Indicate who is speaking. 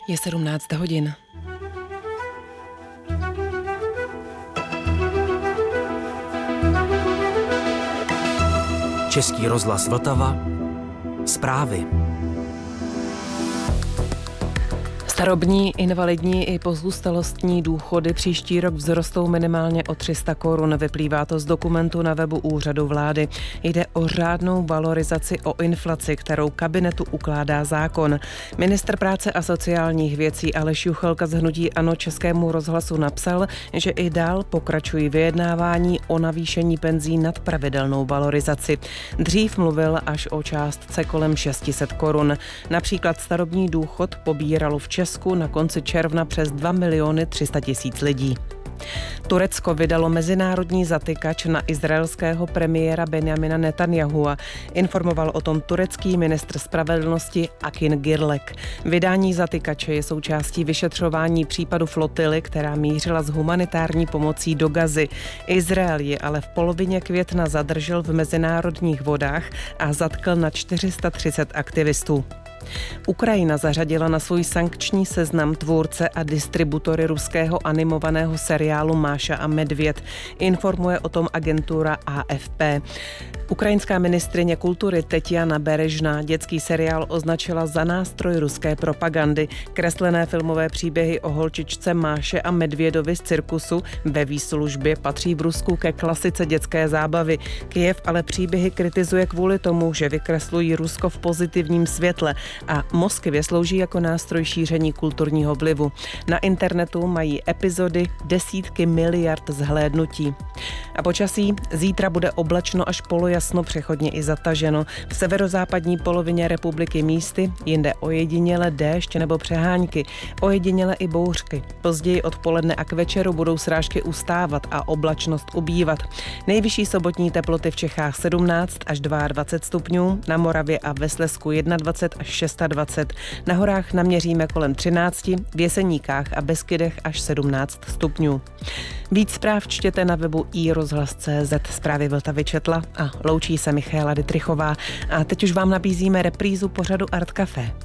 Speaker 1: Je 17 hodin.
Speaker 2: Český rozhlas Vltava. Zprávy.
Speaker 1: Starobní, invalidní i pozůstalostní důchody příští rok vzrostou minimálně o 300 korun. Vyplývá to z dokumentu na webu Úřadu vlády. Jde o řádnou valorizaci o inflaci, kterou kabinetu ukládá zákon. Ministr práce a sociálních věcí Aleš Juchelka z hnutí ANO Českému rozhlasu napsal, že i dál pokračují vyjednávání o navýšení penzí nad pravidelnou valorizaci. Dřív mluvil až o částce kolem 600 korun. Například starobní důchod pobíralo v Česku na konci června přes 2 300 000 lidí. Turecko vydalo mezinárodní zatykač na izraelského premiéra Benjamina Netanyahua. Informoval o tom turecký ministr spravedlnosti Akin Girlek. Vydání zatykače je součástí vyšetřování případu flotily, která mířila s humanitární pomocí do Gazy. Izrael ji ale v polovině května zadržel v mezinárodních vodách a zatkl na 430 aktivistů. Ukrajina zařadila na svůj sankční seznam tvůrce a distributory ruského animovaného seriálu Máša a Medvěd. Informuje o tom agentura AFP. Ukrajinská ministryně kultury Teťjana Berežná dětský seriál označila za nástroj ruské propagandy. Kreslené filmové příběhy o holčičce Máše a Medvědovi z cirkusu ve výslužbě patří v Rusku ke klasice dětské zábavy. Kyjev ale příběhy kritizuje kvůli tomu, že vykreslují Rusko v pozitivním světle a Moskvě slouží jako nástroj šíření kulturního vlivu. Na internetu mají epizody desítky miliard zhlédnutí. A počasí zítra bude oblačno až polojasno, přechodně i zataženo. V severozápadní polovině republiky místy, jinde ojediněle déšť nebo přehánky, ojediněle i bouřky. Později odpoledne a k večeru budou srážky ustávat a oblačnost ubývat. Nejvyšší sobotní teploty v Čechách 17 až 22 stupňů, na Moravě a ve Slezsku 21 až 26, na horách naměříme kolem 13, v Jeseníkách a Beskydech až 17 stupňů. Víc zpráv čtěte na webu iRozhlas.cz. Zprávy Vltavy četla a loučí se Michaela Dytrichová. A teď už vám nabízíme reprízu pořadu Art Café.